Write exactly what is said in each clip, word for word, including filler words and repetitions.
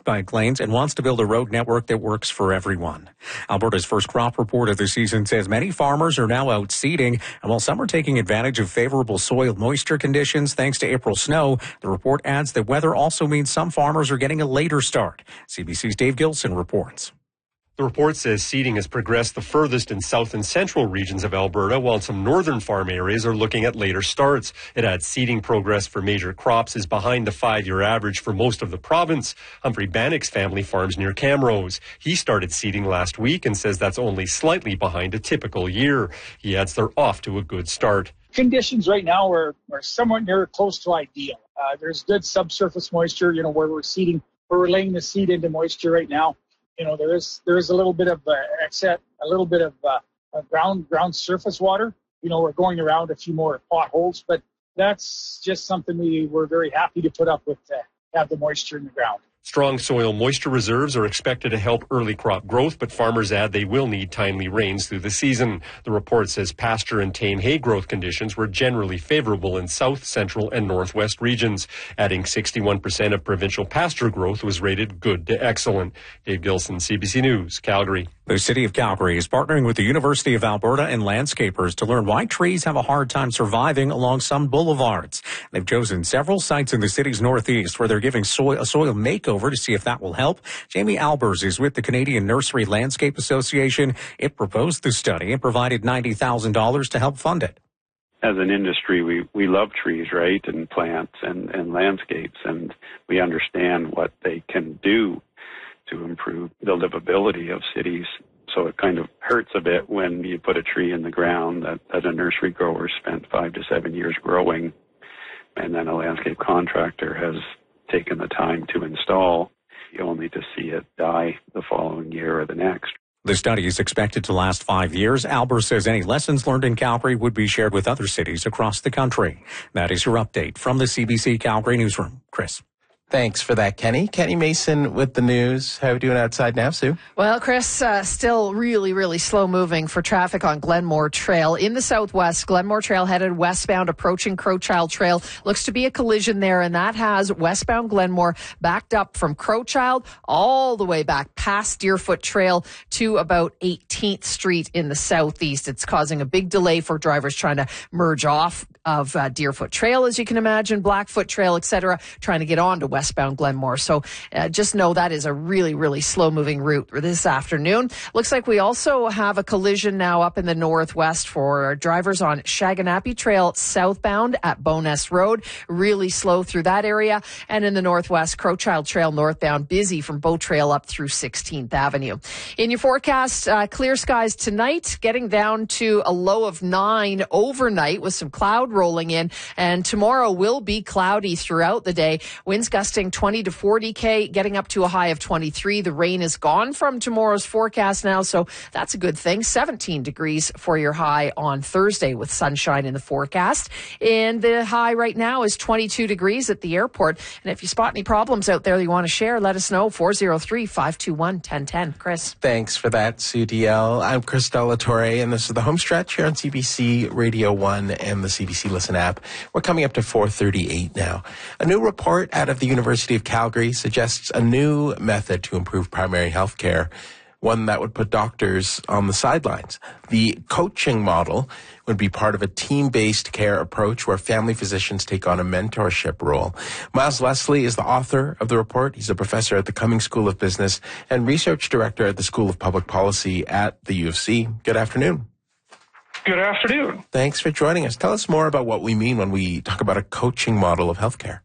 bike lanes and wants to build a road network that works for everyone. Alberta's first crop report of the season says many farmers are now out seeding, and while some are taking advantage of favorable soil moisture conditions thanks to April snow, the report adds that weather also means some farmers are getting a later start. C B C's Dave Gilson reports. The report says seeding has progressed the furthest in south and central regions of Alberta, while some northern farm areas are looking at later starts. It adds seeding progress for major crops is behind the five-year average for most of the province. Humphrey Bannock's family farms near Camrose. He started seeding last week and says that's only slightly behind a typical year. He adds they're off to a good start. Conditions right now are, are somewhat near close to ideal. Uh, there's good subsurface moisture, you know, where we're seeding, where we're laying the seed into moisture right now. You know, there is there is a little bit of uh, except a little bit of uh, ground ground surface water. You know, we're going around a few more potholes, but that's just something we were very happy to put up with to have the moisture in the ground. Strong soil moisture reserves are expected to help early crop growth, but farmers add they will need timely rains through the season. The report says pasture and tame hay growth conditions were generally favorable in south, central, and northwest regions. Adding sixty-one percent of provincial pasture growth was rated good to excellent. Dave Gilson, C B C News, Calgary. The City of Calgary is partnering with the University of Alberta and landscapers to learn why trees have a hard time surviving along some boulevards. They've chosen several sites in the city's northeast where they're giving soil, a soil makeover to see if that will help. Jamie Albers is with the Canadian Nursery Landscape Association. It proposed the study and provided ninety thousand dollars to help fund it. As an industry, we, we love trees, right, and plants and, and landscapes, and we understand what they can do to improve the livability of cities. So it kind of hurts a bit when you put a tree in the ground that, that a nursery grower spent five to seven years growing, and then a landscape contractor has taken the time to install, only to see it die the following year or the next. The study is expected to last five years. Albers says any lessons learned in Calgary would be shared with other cities across the country. That is your update from the C B C Calgary Newsroom. Chris. Thanks for that, Kenny. Kenny Mason with the news. How are we doing outside now, Sue? Well, Chris, uh, still really, really slow moving for traffic on Glenmore Trail. In the southwest, Glenmore Trail headed westbound, approaching Crowchild Trail. Looks to be a collision there, and that has westbound Glenmore backed up from Crowchild all the way back past Deerfoot Trail to about eighteenth Street in the southeast. It's causing a big delay for drivers trying to merge off of uh, Deerfoot Trail, as you can imagine, Blackfoot Trail, et cetera, trying to get on to westbound Glenmore. So uh, just know that is a really, really slow-moving route this afternoon. Looks like we also have a collision now up in the northwest for drivers on Shaganappi Trail southbound at Bowness Road. Really slow through that area. And in the northwest, Crowchild Trail northbound, busy from Bow Trail up through sixteenth Avenue. In your forecast, uh, clear skies tonight, getting down to a low of nine overnight with some cloud rolling in. And tomorrow will be cloudy throughout the day. Winds gusting twenty to forty K, getting up to a high of twenty-three. The rain is gone from tomorrow's forecast now, so that's a good thing. seventeen degrees for your high on Thursday with sunshine in the forecast. And the high right now is twenty-two degrees at the airport. And if you spot any problems out there that you want to share, let us know. four oh three, five two one, one oh one oh. Chris. Thanks for that, Sue D L. I'm Chris Delatorre, and this is the home stretch here on C B C Radio one and the C B C Listen app. We're coming up to four thirty-eight now. A new report out of the University of Calgary suggests a new method to improve primary health care, one that would put doctors on the sidelines. The coaching model would be part of a team-based care approach where family physicians take on a mentorship role. Miles Leslie is the author of the report. He's a professor at the Cummings School of Business and research director at the School of Public Policy at the U of C. Good afternoon. Good afternoon. Thanks for joining us. Tell us more about what we mean when we talk about a coaching model of healthcare.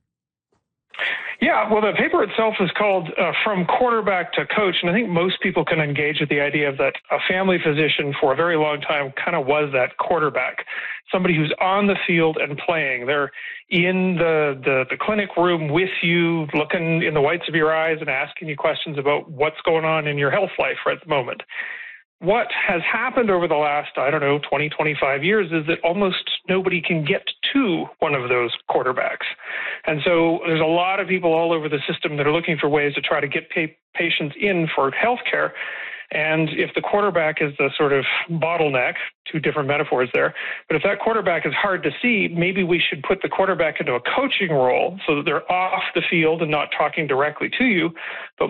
Yeah, well, the paper itself is called uh, From Quarterback to Coach, and I think most people can engage with the idea of that a family physician for a very long time kind of was that quarterback, somebody who's on the field and playing. They're in the, the, the clinic room with you, looking in the whites of your eyes and asking you questions about what's going on in your health life right at the moment. What has happened over the last, I don't know, twenty, twenty-five years is that almost nobody can get to one of those quarterbacks. And so there's a lot of people all over the system that are looking for ways to try to get pa- patients in for healthcare. And if the quarterback is the sort of bottleneck, two different metaphors there, but if that quarterback is hard to see, maybe we should put the quarterback into a coaching role so that they're off the field and not talking directly to you, but